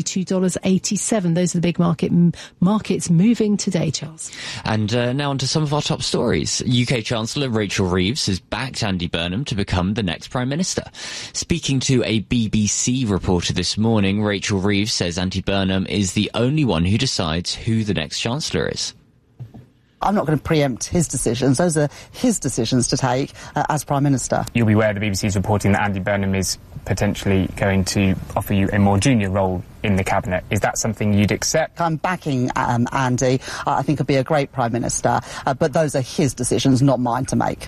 $72.87. Those are the big markets moving today, Charles. And now on to some of our top stories. UK Chancellor Rachel Reeves has backed Andy Burnham to become the next Prime Minister. Speaking to a BBC reporter this morning, Rachel Reeves says Andy Burnham is the only one who decides who the next Chancellor is. I'm not going to preempt his decisions. Those are his decisions to take as Prime Minister. You'll be aware the BBC is reporting that Andy Burnham is potentially going to offer you a more junior role in the Cabinet. Is that something you'd accept? I'm backing Andy. I think he'll be a great Prime Minister, but those are his decisions, not mine to make.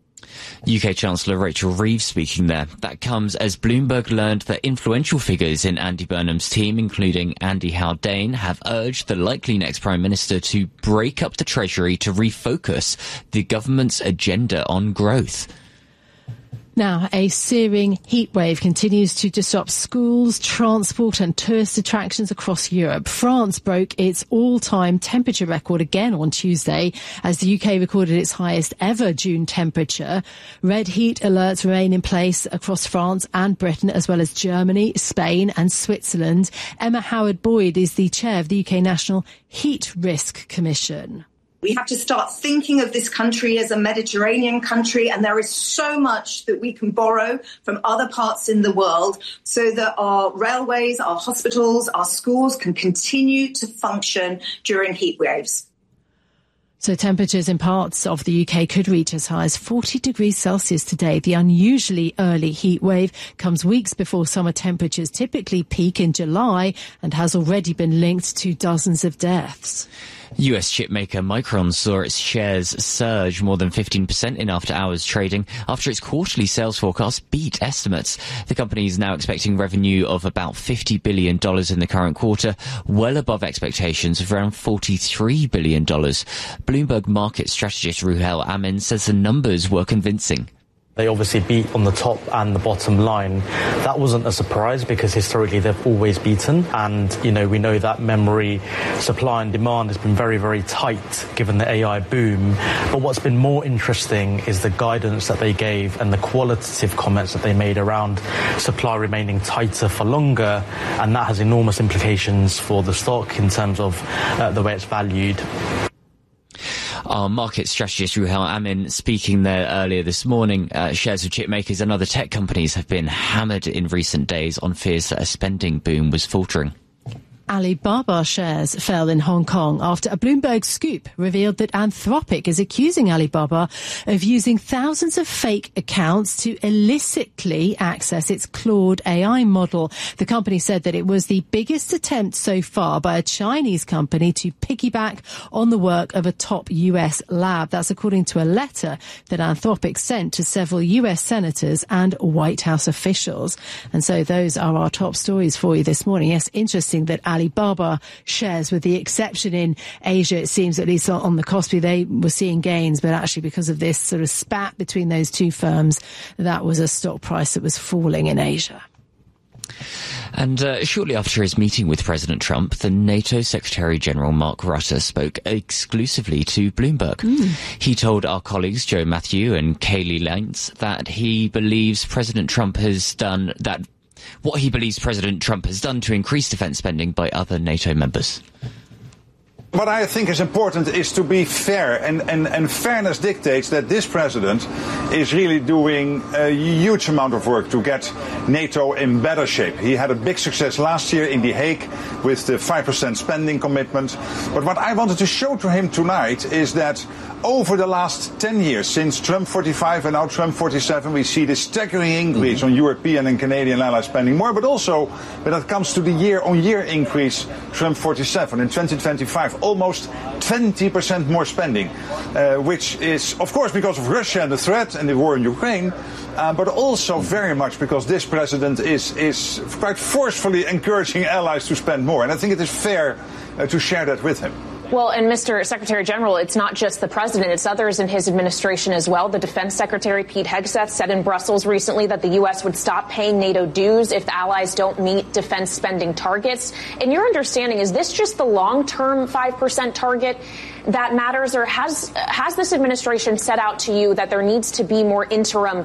UK Chancellor Rachel Reeves speaking there. That comes as Bloomberg learned that influential figures in Andy Burnham's team, including Andy Haldane, have urged the likely next Prime Minister to break up the Treasury to refocus the government's agenda on growth. Now, a searing heat wave continues to disrupt schools, transport and tourist attractions across Europe. France broke its all-time temperature record again on Tuesday as the UK recorded its highest ever June temperature. Red heat alerts remain in place across France and Britain, as well as Germany, Spain and Switzerland. Emma Howard-Boyd is the chair of the UK National Heat Risk Commission. We have to start thinking of this country as a Mediterranean country, and there is so much that we can borrow from other parts in the world so that our railways, our hospitals, our schools can continue to function during heat waves. So temperatures in parts of the UK could reach as high as 40 degrees Celsius today. The unusually early heat wave comes weeks before summer temperatures typically peak in July and has already been linked to dozens of deaths. US chipmaker Micron saw its shares surge more than 15% in after-hours trading after its quarterly sales forecast beat estimates. The company is now expecting revenue of about $50 billion in the current quarter, well above expectations of around $43 billion. Bloomberg market strategist Ruhel Amin says the numbers were convincing. They obviously beat on the top and the bottom line. That wasn't a surprise because historically they've always beaten. And, we know that memory supply and demand has been very, very tight given the AI boom. But what's been more interesting is the guidance that they gave and the qualitative comments that they made around supply remaining tighter for longer. And that has enormous implications for the stock in terms of the way it's valued. Our market strategist Ruhel Amin speaking there earlier this morning. Shares of chip makers and other tech companies have been hammered in recent days on fears that a spending boom was faltering. Alibaba shares fell in Hong Kong after a Bloomberg scoop revealed that Anthropic is accusing Alibaba of using thousands of fake accounts to illicitly access its Claude AI model. The company said that it was the biggest attempt so far by a Chinese company to piggyback on the work of a top US lab. That's according to a letter that Anthropic sent to several US senators and White House officials. And so those are our top stories for you this morning. Yes, interesting that Alibaba shares, with the exception in Asia, it seems, at least on the Kospi, they were seeing gains, but actually because of this sort of spat between those two firms, that was a stock price that was falling in Asia. And shortly after his meeting with President Trump, the NATO Secretary-General Mark Rutte spoke exclusively to Bloomberg. He told our colleagues Joe Matthew and Kayleigh Lentz that he believes President Trump has done that. What he believes President Trump has done to increase defence spending by other NATO members. What I think is important is to be fair, and fairness dictates that this president is really doing a huge amount of work to get NATO in better shape. He had a big success last year in The Hague with the 5% spending commitment. But what I wanted to show to him tonight is that over the last 10 years, since Trump 45 and now Trump 47, we see this staggering increase on European and Canadian ally spending more, but also when it comes to the year-on-year increase, Trump 47 in 2025, almost 20% more spending, which is, of course, because of Russia and the threat and the war in Ukraine, but also very much because this president is quite forcefully encouraging allies to spend more. And I think it is fair to share that with him. Well, and Mr. Secretary General, it's not just the president, it's others in his administration as well. The Defense Secretary, Pete Hegseth, said in Brussels recently that the U.S. would stop paying NATO dues if the allies don't meet defense spending targets. In your understanding, is this just the long-term 5% target that matters, or has this administration set out to you that there needs to be more interim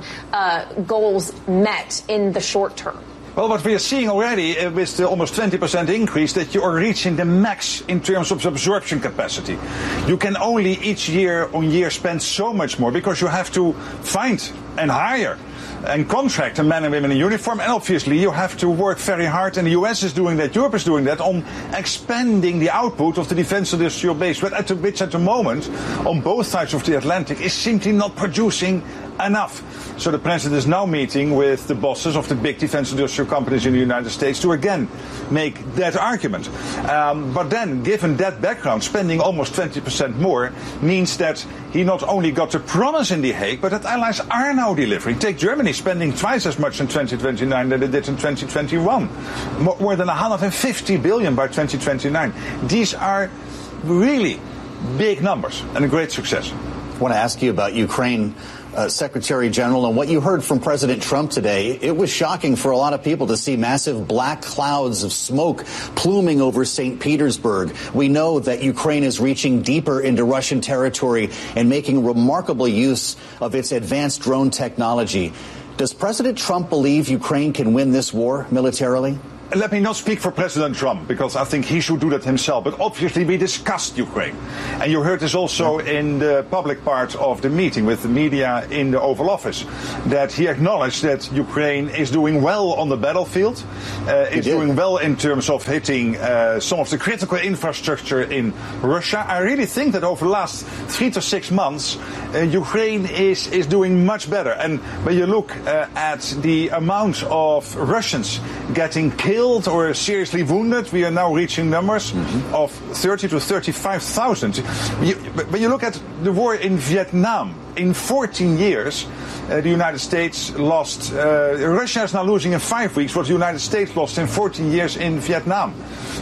goals met in the short term? Well, what we are seeing already with the almost 20% increase, that you are reaching the max in terms of absorption capacity. You can only each year on year spend so much more because you have to find and hire and contract the men and women in uniform, and obviously you have to work very hard, and the US is doing that, Europe is doing that, on expanding the output of the defense industrial base, which at the moment, on both sides of the Atlantic, is simply not producing enough. So the president is now meeting with the bosses of the big defense industrial companies in the United States to again make that argument. But then, given that background, spending almost 20% more means that he not only got the promise in The Hague, but that allies are now delivering. Take Germany spending twice as much in 2029 than they did in 2021. More than 150 billion by 2029. These are really big numbers and a great success. I want to ask you about Ukraine. Secretary General. And what you heard from President Trump today, it was shocking for a lot of people to see massive black clouds of smoke pluming over St. Petersburg. We know that Ukraine is reaching deeper into Russian territory and making remarkable use of its advanced drone technology. Does President Trump believe Ukraine can win this war militarily? Let me not speak for President Trump, because I think he should do that himself. But obviously we discussed Ukraine. And you heard this also in the public part of the meeting with the media in the Oval Office, that he acknowledged that Ukraine is doing well on the battlefield. It's doing well in terms of hitting some of the critical infrastructure in Russia. I really think that over the last 3 to 6 months, Ukraine is doing much better. And when you look at the amount of Russians getting killed or seriously wounded, we are now reaching numbers of 30 to 35,000. When you look at the war in Vietnam, in 14 years, the United States lost, Russia is now losing in 5 weeks what the United States lost in 14 years in Vietnam.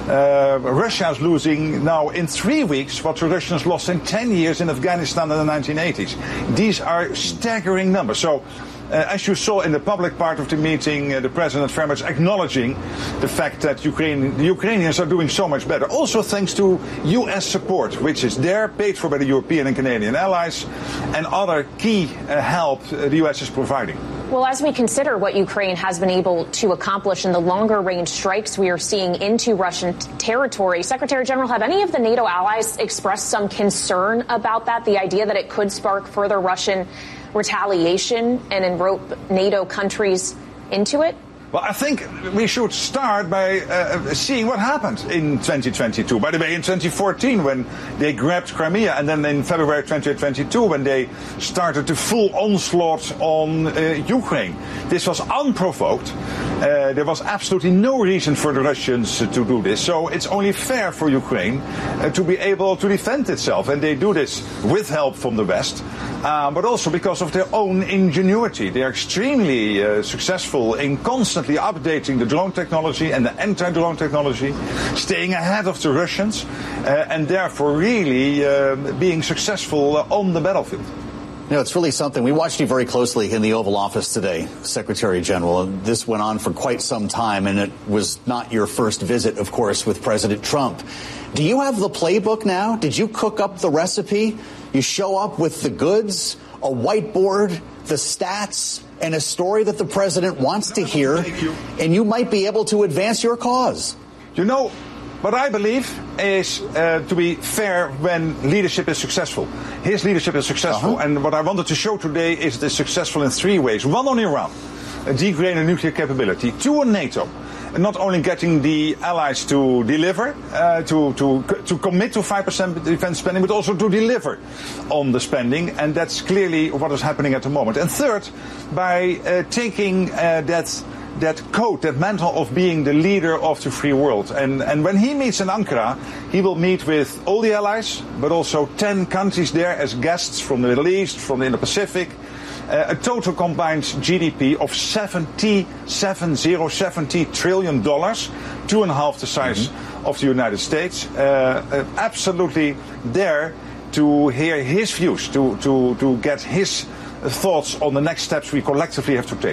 Russia is losing now in 3 weeks what the Russians lost in 10 years in Afghanistan in the 1980s. These are staggering numbers. So, as you saw in the public part of the meeting, the President very much acknowledging the fact that the Ukrainians are doing so much better. Also thanks to U.S. support, which is there, paid for by the European and Canadian allies, and other key help the U.S. is providing. Well, as we consider what Ukraine has been able to accomplish in the longer-range strikes we are seeing into Russian territory, Secretary General, have any of the NATO allies expressed some concern about that, the idea that it could spark further Russian retaliation and enrope NATO countries into it? Well, I think we should start by seeing what happened in 2022. By the way, in 2014, when they grabbed Crimea, and then in February 2022, when they started the full onslaught on Ukraine. This was unprovoked. There was absolutely no reason for the Russians to do this. So it's only fair for Ukraine to be able to defend itself. And they do this with help from the West, but also because of their own ingenuity. They are extremely successful in constantly updating the drone technology and the anti-drone technology, staying ahead of the Russians, and therefore really being successful on the battlefield. You know, it's really something. We watched you very closely in the Oval Office today, Secretary General. This went on for quite some time, and it was not your first visit, of course, with President Trump. Do you have the playbook now? Did you cook up the recipe? You show up with the goods, a whiteboard, the stats, and a story that the president wants to hear, and you might be able to advance your cause. You know, what I believe is to be fair when leadership is successful. His leadership is successful, and what I wanted to show today is it is successful in 3 ways. 1, on Iran, degrading nuclear capability. 2, on NATO. Not only getting the allies to deliver, to commit to 5% defense spending, but also to deliver on the spending. And that's clearly what is happening at the moment. And 3rd, by taking that coat, that mantle of being the leader of the free world. And when he meets in Ankara, he will meet with all the allies, but also 10 countries there as guests from the Middle East, from the Indo-Pacific. A total combined GDP of $70 trillion, 2.5 the size of the United States. Absolutely there to hear his views, to get his thoughts on the next steps we collectively have to take.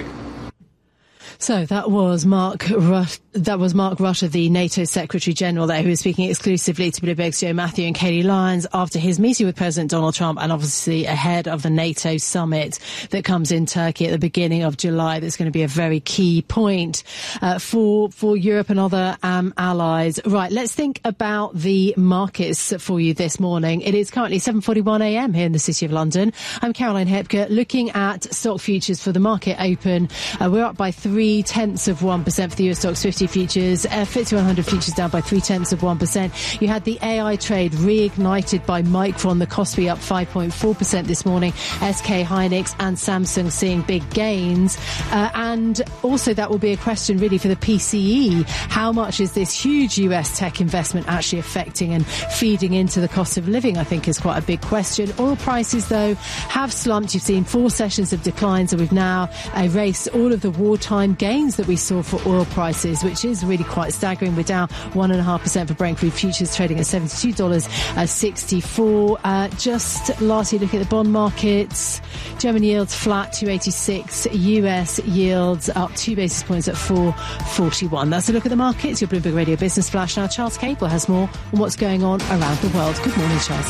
So that was Mark Rutte, the NATO Secretary General there, who was speaking exclusively to Bloomberg's Joe Matthew and Katie Lyons after his meeting with President Donald Trump, and obviously ahead of the NATO summit that comes in Turkey at the beginning of July. That's going to be a very key point for Europe and other allies. Right, let's think about the markets for you this morning. It is currently 7:41 a.m. here in the City of London. I'm Caroline Hepker, looking at stock futures for the market open. We're up by 0.3% for the US Stocks 50 futures. FTSE 100 futures down by 0.3%. You had the AI trade reignited by Micron, the Kospi up 5.4% this morning. SK Hynix and Samsung seeing big gains. And also that will be a question really for the PCE. How much is this huge US tech investment actually affecting and feeding into the cost of living, I think is quite a big question. Oil prices, though, have slumped. You've seen 4 sessions of declines, and we've now erased all of the wartime gains that we saw for oil prices, which is really quite staggering. We're down 1.5% for Brent crude futures, trading at $72.64. Just lastly, look at the bond markets. German yields flat, 286. US yields up 2 basis points at 4.41. That's a look at the markets. Your Bloomberg Radio Business Flash. Now, Charles Cable has more on what's going on around the world. Good morning, Charles.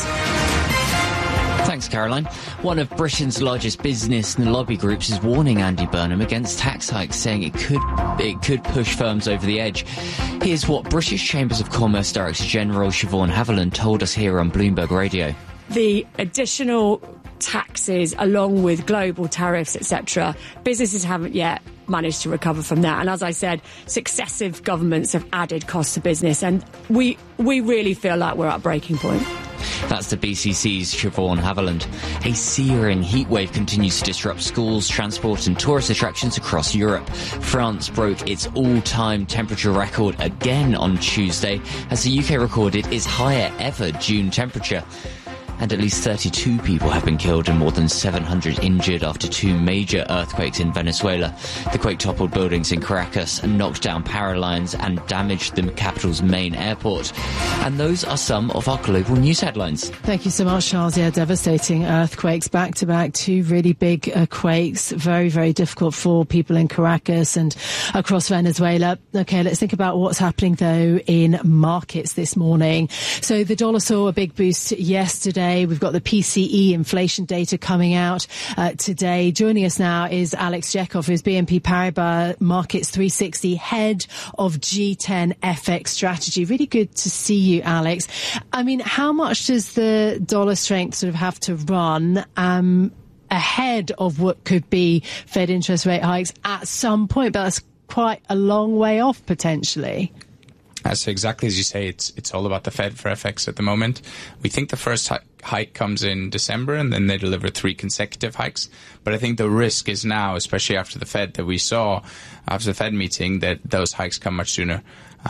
Thanks, Caroline. One of Britain's largest business and lobby groups is warning Andy Burnham against tax hikes, saying it could push firms over the edge. Here's what British Chambers of Commerce Director General Siobhan Haviland told us here on Bloomberg Radio. The additional taxes, along with global tariffs, etc., businesses haven't yet managed to recover from that. And as I said, successive governments have added costs to business, and we really feel like we're at breaking point. That's the BCC's Siobhan Haviland. A searing heatwave continues to disrupt schools, transport and tourist attractions across Europe. France broke its all-time temperature record again on Tuesday, as the UK recorded its higher ever June temperature. And at least 32 people have been killed and more than 700 injured after 2 major earthquakes in Venezuela. The quake toppled buildings in Caracas and knocked down power lines and damaged the capital's main airport. And those are some of our global news headlines. Thank you so much, Charles. Yeah, devastating earthquakes, back-to-back, 2 really big quakes. Very, very difficult for people in Caracas and across Venezuela. OK, let's think about what's happening, though, in markets this morning. So the dollar saw a big boost yesterday. We've got the PCE inflation data coming out today. Joining us now is Alex Jekov, who's BNP Paribas Markets 360, head of G10 FX strategy. Really good to see you, Alex. I mean, how much does the dollar strength sort of have to run ahead of what could be Fed interest rate hikes at some point? But that's quite a long way off, potentially. So exactly as you say, it's all about the Fed for FX at the moment. We think the first hike comes in December, and then they deliver 3 consecutive hikes. But I think the risk is now, especially after the Fed that we saw after the Fed meeting, that those hikes come much sooner,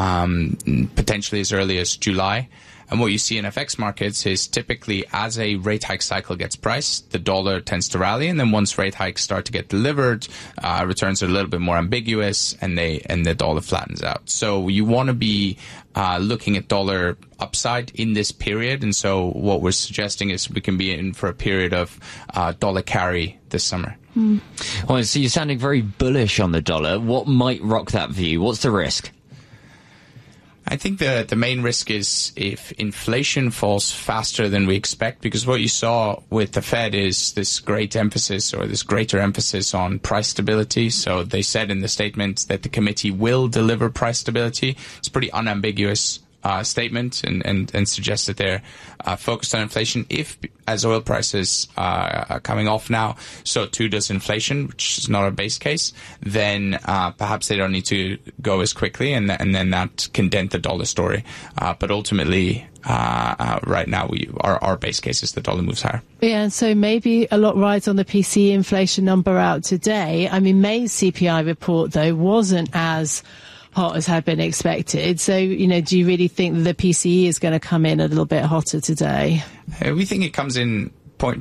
potentially as early as July. And what you see in FX markets is typically as a rate hike cycle gets priced, the dollar tends to rally. And then once rate hikes start to get delivered, returns are a little bit more ambiguous and the dollar flattens out. So you want to be looking at dollar upside in this period. And so what we're suggesting is we can be in for a period of dollar carry this summer. Well, so you're sounding very bullish on the dollar. What might rock that view? What's the risk? I think the main risk is if inflation falls faster than we expect, because what you saw with the Fed is this greater emphasis on price stability. So they said in the statement that the committee will deliver price stability. It's a pretty unambiguous statement and suggests that they're focused on inflation. If, as oil prices are coming off now, so too does inflation, which is not our base case, then perhaps they don't need to go as quickly, and then that can dent the dollar story. But ultimately, right now, our base case is the dollar moves higher. Yeah, and so maybe a lot rides on the PCE inflation number out today. I mean, May's CPI report, though, wasn't as hot as had been expected. So, do you really think that the PCE is going to come in a little bit hotter today? We think it comes in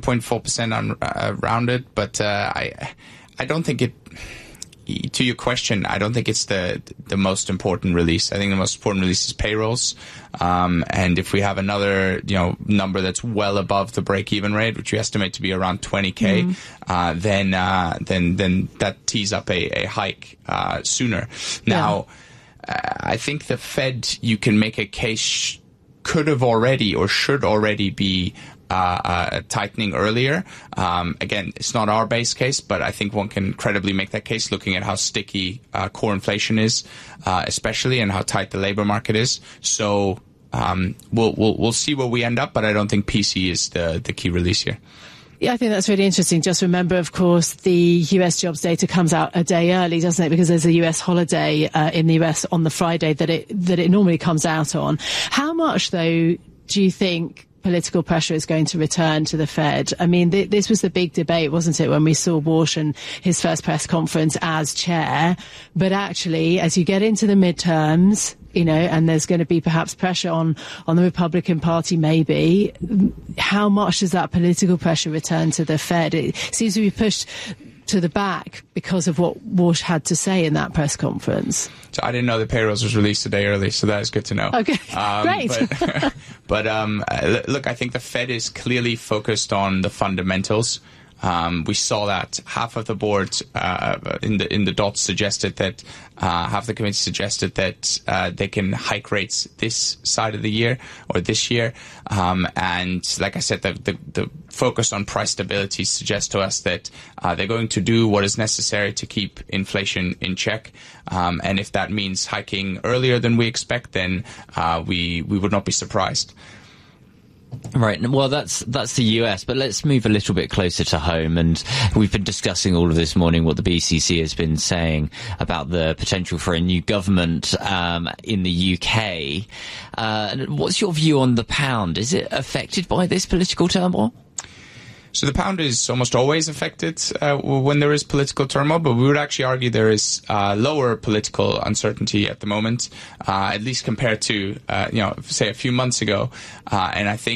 0.4% rounded, but I don't think it. To your question, I don't think it's the most important release. I think the most important release is payrolls. And if we have another, number that's well above the break-even rate, which we estimate to be around 20K, then that tees up a hike sooner. Now, I think the Fed, you can make a case, could have already or should already be tightening earlier. Again, it's not our base case, but I think one can credibly make that case looking at how sticky core inflation is, especially, and how tight the labor market is. So we'll see where we end up, but I don't think PC is the key release here. Yeah, I think that's really interesting. Just remember, of course, the US jobs data comes out a day early, doesn't it? Because there's a US holiday in the US on the Friday that it normally comes out on. How much, though, do you think political pressure is going to return to the Fed? I mean, this was the big debate, wasn't it, when we saw Walsh and his first press conference as chair. But actually, as you get into the midterms, and there's going to be perhaps pressure on the Republican Party, maybe, how much does that political pressure return to the Fed? It seems to be pushed to the back because of what Walsh had to say in that press conference. So I didn't know the payrolls was released today early, so that is good to know. Okay, great. But look, I think the Fed is clearly focused on the fundamentals. We saw that half of the board in the dots suggested that half the committee suggested that they can hike rates this side of the year or this year, and like I said, the focus on price stability suggests to us that they're going to do what is necessary to keep inflation in check, and if that means hiking earlier than we expect, then we would not be surprised. Right. Well, that's the US, but let's move a little bit closer to home. And we've been discussing all of this morning what the BCC has been saying about the potential for a new government in the UK. What's your view on the pound? Is it affected by this political turmoil? So the pound is almost always affected when there is political turmoil, but we would actually argue there is lower political uncertainty at the moment, at least compared to, say a few months ago. And I think